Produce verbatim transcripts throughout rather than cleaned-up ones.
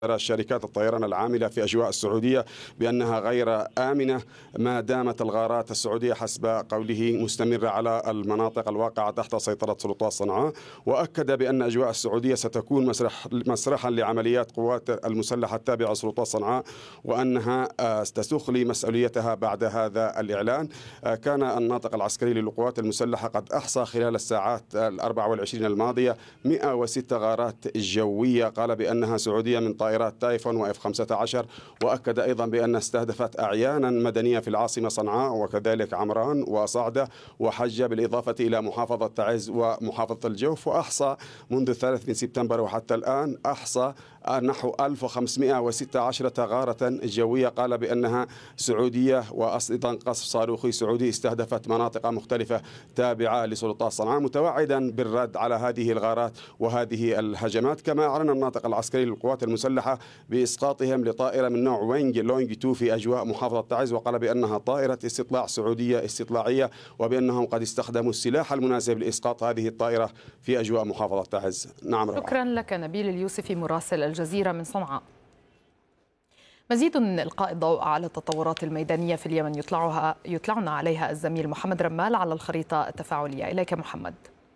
ترى شركات الطيران العاملة في أجواء السعودية بأنها غير آمنة ما دامت الغارات السعودية حسب قوله مستمرة على المناطق الواقعة تحت سيطرة سلطات صنعاء. وأكد بأن أجواء السعودية ستكون مسرح مسرحا لعمليات قوات المسلحة التابعة لسلطات صنعاء، وأنها ستخلي مسؤوليتها بعد هذا الإعلان. كان الناطق العسكري للقوات المسلحة قد أحصى خلال الساعات الأربع والعشرين الماضية مئة وستة غارات جوية، قال بأنها سعودية من طائرات تايفون وإف خمسة عشر. وأكد أيضا بأن استهدفت أعيانا مدنية في العاصمة صنعاء وكذلك عمران وصعدة وحجة، بالإضافة إلى محافظة تعز ومحافظة الجوف. وأحصى منذ الثالث من سبتمبر وحتى الآن أحصى نحو ألف وخمسمئة وستة عشر غارة جوية، قال بأنها سعودية، وأيضا قصف صاروخي سعودي استهدفت مناطق مختلفة تابعة لسلطات صنعاء، متوعدا بالرد على هذه الغارات وهذه الهجمات. كما أعلن الناطق العسكري للقوات المسلحة بإسقاطهم لطائرة من نوع وينج لونج تو في أجواء محافظة تعز، وقال بأنها طائرة استطلاع سعودية استطلاعية، وبأنهم قد استخدموا السلاح المناسب لإسقاط هذه الطائرة في أجواء محافظة تعز. نعم. شكرا لك نبيل اليوسفي مراسل الجزيرة من صنعاء. مزيد من إلقاء الضوء على التطورات الميدانية في اليمن يطلعها يطلعنا عليها الزميل محمد رمال على الخريطة التفاعلية. إليك محمد.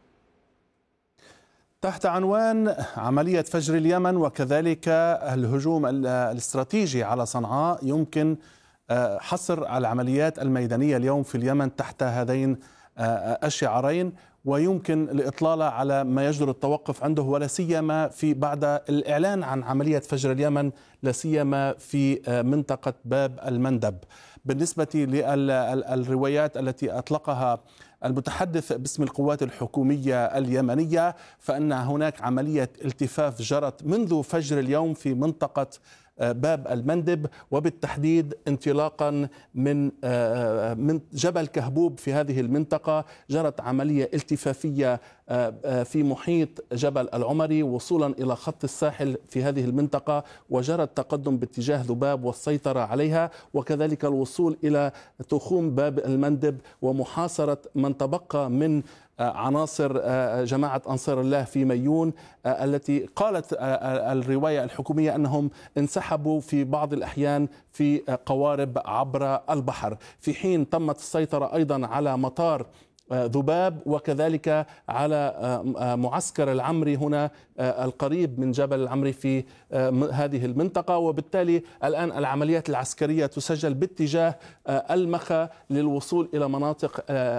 تحت عنوان عملية فجر اليمن وكذلك الهجوم الاستراتيجي على صنعاء، يمكن حصر العمليات الميدانية اليوم في اليمن تحت هذين الشعارين، ويمكن الإطلالة على ما يجدر التوقف عنده، ولا سيما في بعد الإعلان عن عملية فجر اليمن، لا سيما في منطقة باب المندب. بالنسبة للروايات التي أطلقها المتحدث باسم القوات الحكومية اليمنية، فإن هناك عملية التفاف جرت منذ فجر اليوم في منطقة باب المندب، وبالتحديد انطلاقا من من جبل كهبوب في هذه المنطقة جرت عملية التفافية في محيط جبل العمري وصولا إلى خط الساحل في هذه المنطقة، وجرى التقدم باتجاه ذباب والسيطرة عليها، وكذلك الوصول إلى تخوم باب المندب ومحاصرة من تبقى من عناصر جماعة أنصار الله في ميون، التي قالت الرواية الحكومية أنهم انسحبوا في بعض الأحيان في قوارب عبر البحر، في حين تمت السيطرة أيضا على مطار ذباب وكذلك على معسكر العمري هنا القريب من جبل العمري في هذه المنطقة. وبالتالي الآن العمليات العسكرية تسجل باتجاه المخا للوصول إلى مناطق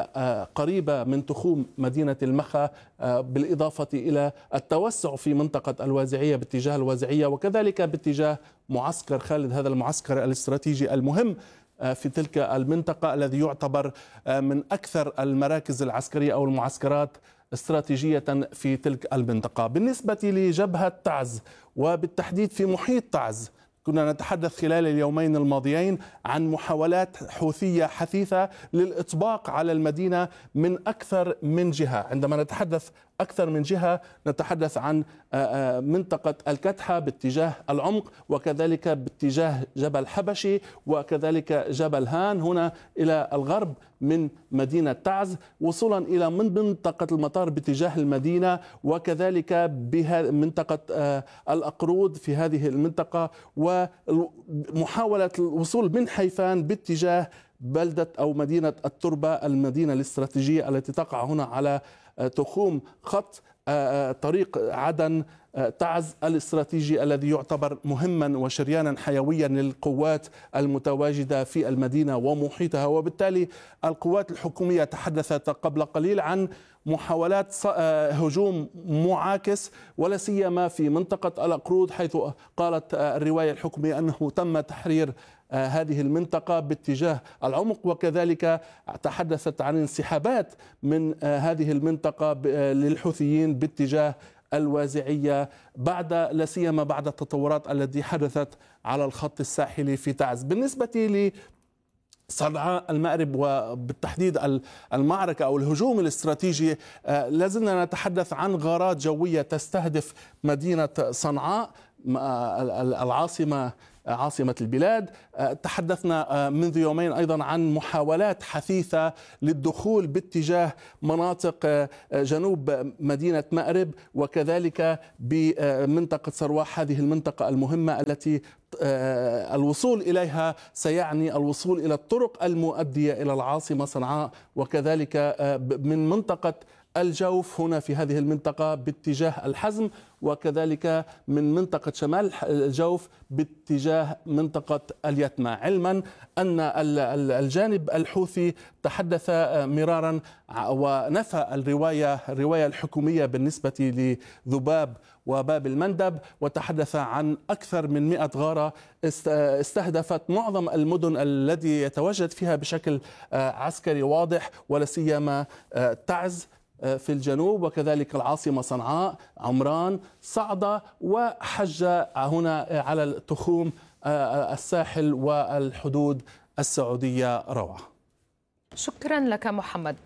قريبة من تخوم مدينة المخا، بالإضافة إلى التوسع في منطقة الوازعية باتجاه الوازعية، وكذلك باتجاه معسكر خالد، هذا المعسكر الاستراتيجي المهم في تلك المنطقة الذي يعتبر من أكثر المراكز العسكرية أو المعسكرات استراتيجية في تلك المنطقة. بالنسبة لجبهة تعز وبالتحديد في محيط تعز، كنا نتحدث خلال اليومين الماضيين عن محاولات حوثية حثيثة للإطباق على المدينة من أكثر من جهة. عندما نتحدث أكثر من جهة نتحدث عن منطقة الكتحة باتجاه العمق، وكذلك باتجاه جبل حبشي، وكذلك جبل هان هنا إلى الغرب من مدينة تعز، وصولا إلى من منطقة المطار باتجاه المدينة، وكذلك بمنطقة الأقرود في هذه المنطقة، ومحاولة الوصول من حيفان باتجاه بلدة أو مدينة التربة، المدينة الاستراتيجية التي تقع هنا على تخوم خط طريق عدن تعز الاستراتيجي الذي يعتبر مهما وشريانا حيويا للقوات المتواجدة في المدينة ومحيطها. وبالتالي القوات الحكومية تحدثت قبل قليل عن محاولات هجوم معاكس، ولا سيما في منطقة الأقرود، حيث قالت الرواية الحكومية أنه تم تحرير هذه المنطقة باتجاه العمق، وكذلك تحدثت عن انسحابات من هذه المنطقة للحوثيين باتجاه الوازعية، بعد لا سيما بعد التطورات التي حدثت على الخط الساحلي في تعز. بالنسبة صنعاء المأرب وبالتحديد المعركة أو الهجوم الاستراتيجي، لازلنا نتحدث عن غارات جوية تستهدف مدينة صنعاء العاصمة عاصمة البلاد. تحدثنا منذ يومين أيضا عن محاولات حثيثة للدخول باتجاه مناطق جنوب مدينة مأرب وكذلك بمنطقة صرواح، هذه المنطقة المهمة التي الوصول إليها سيعني الوصول إلى الطرق المؤدية إلى العاصمة صنعاء، وكذلك من منطقة الجوف هنا في هذه المنطقة باتجاه الحزم، وكذلك من منطقة شمال الجوف باتجاه منطقة اليتمة، علما أن الجانب الحوثي تحدث مرارا ونفى الرواية الرواية الحكومية بالنسبة لذباب وباب المندب، وتحدث عن أكثر من مئة غارة استهدفت معظم المدن التي يتواجد فيها بشكل عسكري واضح، ولا سيما تعز في الجنوب، وكذلك العاصمة صنعاء، عمران، صعدة، وحجة هنا على التخوم الساحل والحدود السعودية. روعة. شكرا لك محمد.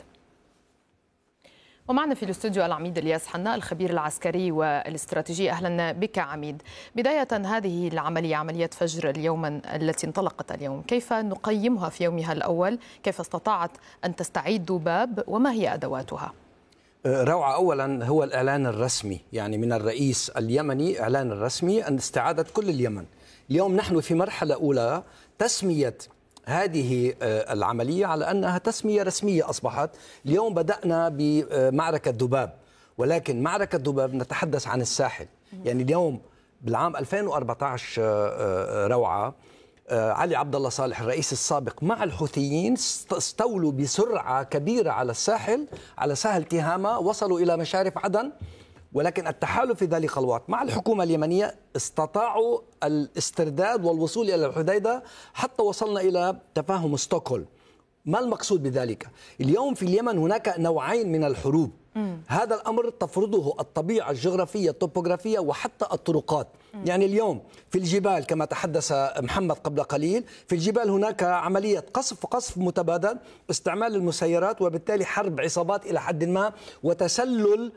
ومعنا في الاستوديو العميد الياس حناء الخبير العسكري والاستراتيجي. أهلا بك عميد. بداية، هذه العملية عملية فجر اليوم التي انطلقت اليوم، كيف نقيمها في يومها الأول؟ كيف استطاعت أن تستعيد ذباب وما هي أدواتها؟ روعة. أولا هو الإعلان الرسمي يعني من الرئيس اليمني، إعلان الرسمي أن استعادة كل اليمن. اليوم نحن في مرحلة أولى تسمية هذه العملية على أنها تسمية رسمية أصبحت. اليوم بدأنا بمعركة ذباب، ولكن معركة ذباب نتحدث عن الساحل. يعني اليوم بالعام ألفين وأربعة عشر روعة علي عبد الله صالح الرئيس السابق مع الحوثيين استولوا بسرعة كبيرة على الساحل، على ساحل تهامة، وصلوا إلى مشارف عدن، ولكن التحالف في ذلك الوقت مع الحكومة اليمنية استطاعوا الاسترداد والوصول إلى الحديدة حتى وصلنا إلى تفاهم ستوكهولم. ما المقصود بذلك؟ اليوم في اليمن هناك نوعين من الحروب. مم. هذا الأمر تفرضه الطبيعة الجغرافية الطوبوغرافية وحتى الطرقات. مم. يعني اليوم في الجبال كما تحدث محمد قبل قليل، في الجبال هناك عملية قصف وقصف متبادل، استعمال المسيرات، وبالتالي حرب عصابات إلى حد ما وتسلل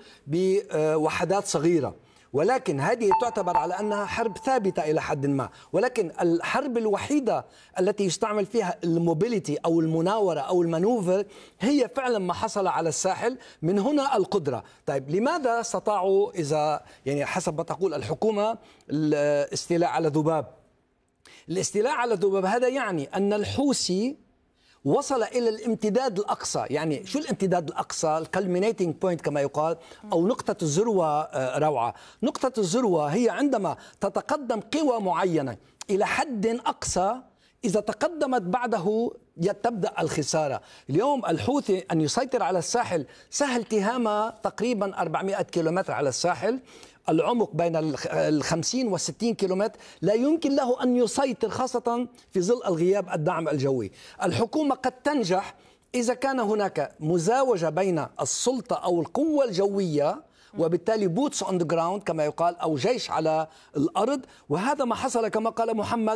بوحدات صغيرة. ولكن هذه تعتبر على أنها حرب ثابتة إلى حد ما، ولكن الحرب الوحيدة التي يستعمل فيها الموبيليتي أو المناورة أو المانوفر هي فعلا ما حصل على الساحل. من هنا القدرة. طيب لماذا استطاعوا إذا يعني حسب ما تقول الحكومة الاستيلاء على ذباب؟ الاستيلاء على ذباب هذا يعني أن الحوثي وصل إلى الامتداد الأقصى. يعني شو الامتداد الأقصى؟ الكالمينيتنج بوينت كما يقال، أو نقطة الذروة. روعة. نقطة الذروة هي عندما تتقدم قوى معينة إلى حد أقصى، إذا تقدمت بعده تبدأ الخسارة. اليوم الحوثي أن يسيطر على الساحل، سهل تهامة تقريبا أربعمئة كيلومتر على الساحل، العمق بين الخمسين والستين كيلومتر، لا يمكن له أن يسيطر خاصة في ظل الغياب الدعم الجوي. الحكومة قد تنجح إذا كان هناك مزاوجة بين السلطة أو القوة الجوية وبالتالي بوتس اون ذا جراوند كما يقال، أو جيش على الأرض. وهذا ما حصل كما قال محمد.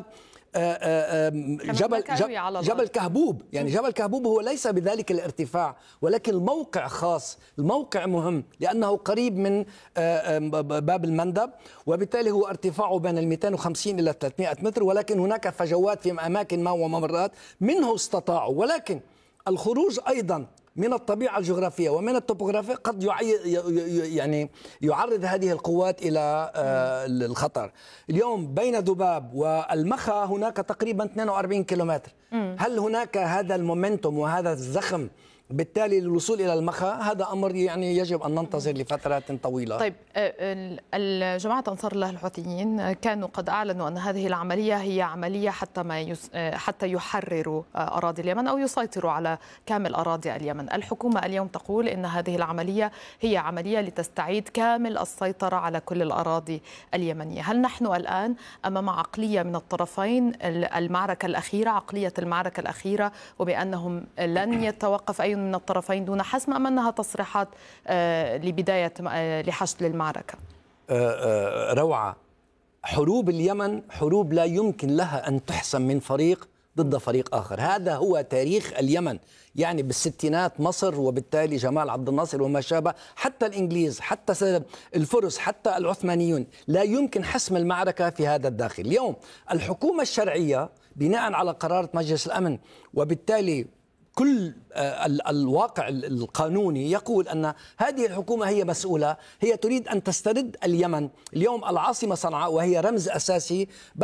جبل جبل كهبوب، يعني جبل كهبوب هو ليس بذلك الارتفاع، ولكن الموقع خاص، الموقع مهم لأنه قريب من باب المندب، وبالتالي هو ارتفاعه بين ال مئتين وخمسين إلى ثلاثمئة متر، ولكن هناك فجوات في أماكن ما وممرات منه استطاعوا. ولكن الخروج أيضا من الطبيعة الجغرافية ومن الطبوغرافيا قد يعني يعرض هذه القوات إلى الخطر. اليوم بين ذباب والمخا هناك تقريبا اثنين وأربعين كيلومتر. هل هناك هذا المومنتوم وهذا الزخم بالتالي للوصول إلى المخا؟ هذا أمر يعني يجب أن ننتظر لفترات طويلة. طيب، الجماعة أنصار الله الحوثيين كانوا قد أعلنوا أن هذه العملية هي عملية حتى ما يس حتى يحرروا أراضي اليمن أو يسيطروا على كامل أراضي اليمن. الحكومة اليوم تقول أن هذه العملية هي عملية لتستعيد كامل السيطرة على كل الأراضي اليمنية. هل نحن الآن أمام عقلية من الطرفين، المعركة الأخيرة، عقلية المعركة الأخيرة، وبأنهم لن يتوقف أي من الطرفين دون حسم، أم أنها تصريحات لبداية لحشد للمعركة؟ روعة. حروب اليمن حروب لا يمكن لها أن تحسم من فريق ضد فريق آخر. هذا هو تاريخ اليمن، يعني بالستينات مصر وبالتالي جمال عبد الناصر وما شابه، حتى الإنجليز، حتى الفرس، حتى العثمانيون، لا يمكن حسم المعركة في هذا الداخل. اليوم الحكومة الشرعية بناء على قرارات مجلس الأمن، وبالتالي كل الواقع القانوني يقول أن هذه الحكومة هي مسؤولة، هي تريد أن تسترد اليمن. اليوم العاصمة صنعاء وهي رمز أساسي